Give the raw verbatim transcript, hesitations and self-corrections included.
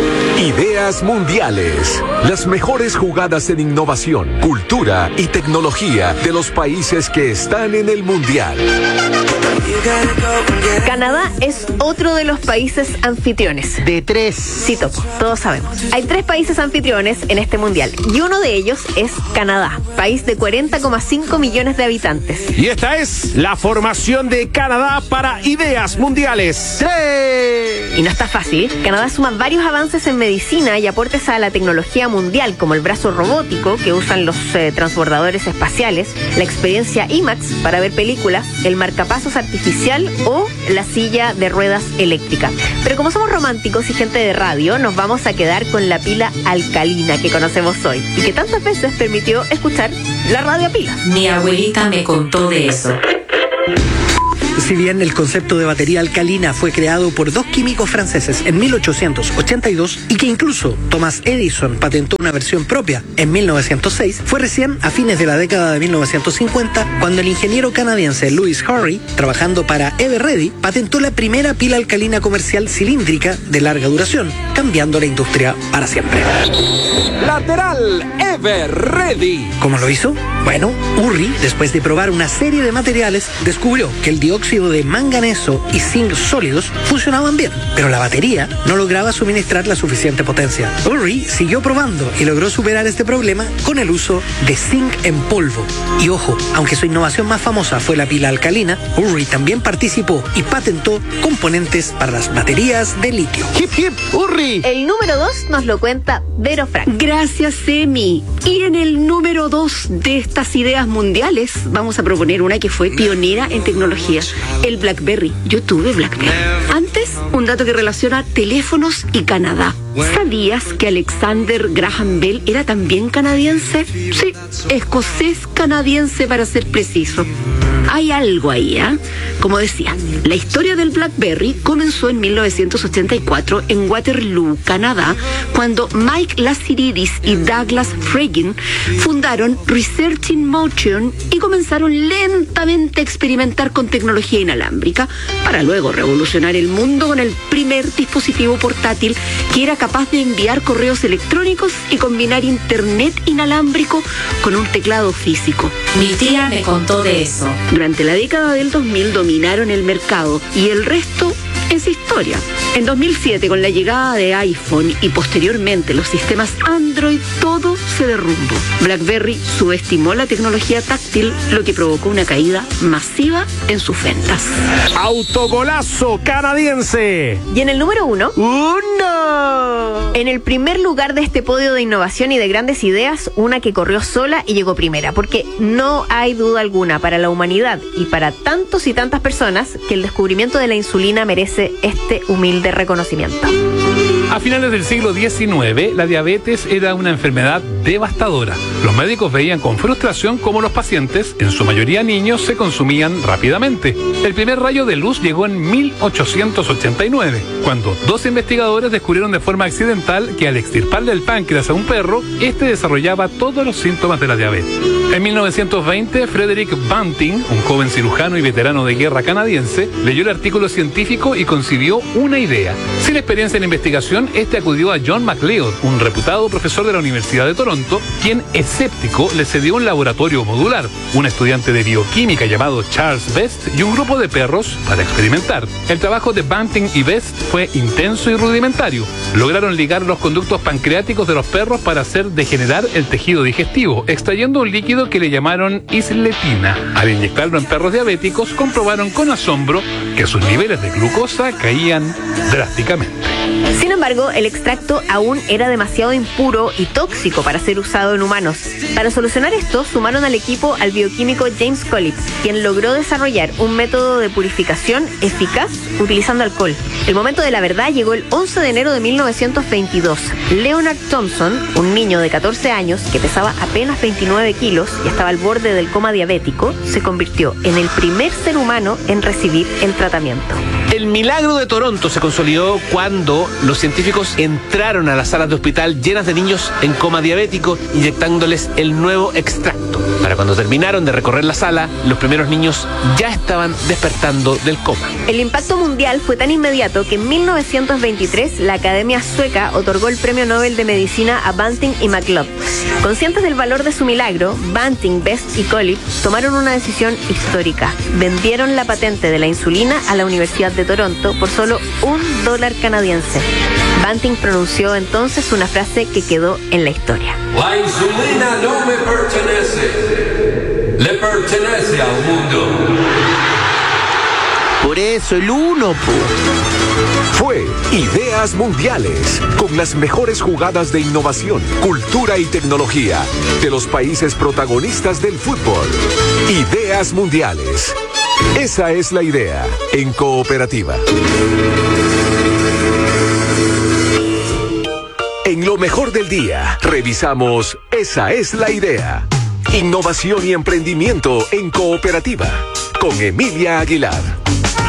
Ideas Mundiales. Las mejores jugadas en innovación, cultura y tecnología de los países que están en el Mundial. Canadá es otro de los países anfitriones. De tres. Sí, Topo, todos sabemos. Hay tres países anfitriones en este mundial y uno de ellos es Canadá, país de cuarenta coma cinco millones de habitantes. Y esta es la formación de Canadá para Ideas Mundiales. ¡Tres! Y no está fácil. Canadá suma varios avances en medicina y aportes a la tecnología mundial, como el brazo robótico que usan los eh, transbordadores espaciales, la experiencia IMAX para ver películas, el marcapasos artificial o la silla de ruedas eléctrica. Pero como somos románticos y gente de radio, nos vamos a quedar con la pila alcalina que conocemos hoy y que tantas veces permitió escuchar la radio a pilas. Mi abuelita me contó de eso. Si bien el concepto de batería alcalina fue creado por dos químicos franceses en mil ochocientos ochenta y dos y que incluso Thomas Edison patentó una versión propia en mil novecientos seis, fue recién a fines de la década de mil novecientos cincuenta cuando el ingeniero canadiense Louis Hurry, trabajando para Everready, patentó la primera pila alcalina comercial cilíndrica de larga duración, cambiando la industria para siempre. Lateral Everready. ¿Cómo lo hizo? Bueno, Hurry, después de probar una serie de materiales, descubrió que el dióxido de manganeso y zinc sólidos funcionaban bien, pero la batería no lograba suministrar la suficiente potencia. Hurry siguió probando y logró superar este problema con el uso de zinc en polvo. Y ojo, aunque su innovación más famosa fue la pila alcalina, Hurry también participó y patentó componentes para las baterías de litio. ¡Hip, hip, Hurry! El número dos nos lo cuenta Vero Frank. Gracias, Emi. Y en el número dos de estas ideas mundiales vamos a proponer una que fue pionera en tecnología, el BlackBerry. Yo tuve BlackBerry. Antes, un dato que relaciona teléfonos y Canadá. ¿Sabías que Alexander Graham Bell era también canadiense? Sí, escocés-canadiense para ser preciso. Hay algo ahí, ¿eh? Como decía, la historia del BlackBerry comenzó en mil novecientos ochenta y cuatro en Waterloo, Canadá, cuando Mike Lazaridis y Douglas Fregin fundaron Research in Motion y comenzaron lentamente a experimentar con tecnología inalámbrica para luego revolucionar el mundo con el primer dispositivo portátil que era capaz de enviar correos electrónicos y combinar internet inalámbrico con un teclado físico. Mi tía me contó de eso. Durante la década del dos mil dominaron el mercado y el resto es historia. En dos mil siete, con la llegada de iPhone y posteriormente los sistemas Android, todo se derrumbó. BlackBerry subestimó la tecnología táctil, lo que provocó una caída masiva en sus ventas. ¡Autogolazo canadiense! Y en el número uno, ¡Uno! en el primer lugar de este podio de innovación y de grandes ideas, una que corrió sola y llegó primera, porque no hay duda alguna para la humanidad y para tantos y tantas personas que el descubrimiento de la insulina merece este humilde reconocimiento. A finales del siglo diecinueve, la diabetes era una enfermedad devastadora. Los médicos veían con frustración cómo los pacientes, en su mayoría niños, se consumían rápidamente. El primer rayo de luz llegó en mil ochocientos ochenta y nueve, cuando dos investigadores descubrieron de forma accidental que al extirparle el páncreas a un perro, este desarrollaba todos los síntomas de la diabetes. En mil novecientos veinte, Frederick Banting, un joven cirujano y veterano de guerra canadiense, leyó el artículo científico y concibió una idea. Sin experiencia en investigación, este acudió a John McLeod, un reputado profesor de la Universidad de Toronto, quien, escéptico, le cedió un laboratorio modular, un estudiante de bioquímica llamado Charles Best y un grupo de perros para experimentar. El trabajo de Banting y Best fue intenso y rudimentario. Lograron ligar los conductos pancreáticos de los perros para hacer degenerar el tejido digestivo, extrayendo un líquido que le llamaron isletina. Al inyectarlo en perros diabéticos, comprobaron con asombro que sus niveles de glucosa caían drásticamente. Sin embargo, el extracto aún era demasiado impuro y tóxico para ser usado en humanos. Para solucionar esto, sumaron al equipo al bioquímico James Collins, quien logró desarrollar un método de purificación eficaz utilizando alcohol. El momento de la verdad llegó el once de enero de mil novecientos veintidós. Leonard Thompson, un niño de catorce años que pesaba apenas veintinueve kilos y estaba al borde del coma diabético, se convirtió en el primer ser humano en recibir el tratamiento. El milagro de Toronto se consolidó cuando los científicos entraron a las salas de hospital llenas de niños en coma diabético, inyectándoles el nuevo extracto. Para cuando terminaron de recorrer la sala, los primeros niños ya estaban despertando del coma. El impacto mundial fue tan inmediato que en mil novecientos veintitrés la Academia Sueca otorgó el Premio Nobel de Medicina a Banting y McLeod. Conscientes del valor de su milagro, Banting, Best y Collip tomaron una decisión histórica. Vendieron la patente de la insulina a la Universidad de Toronto por solo un dólar canadiense. Banting pronunció entonces una frase que quedó en la historia. La insulina no me pertenece, le pertenece al mundo. Por eso el uno, po. Fue Ideas Mundiales, con las mejores jugadas de innovación, cultura y tecnología de los países protagonistas del fútbol. Ideas Mundiales. Esa es la idea en Cooperativa. En lo mejor del día, revisamos Esa es la idea. Innovación y emprendimiento en Cooperativa, con Emilia Aguilar.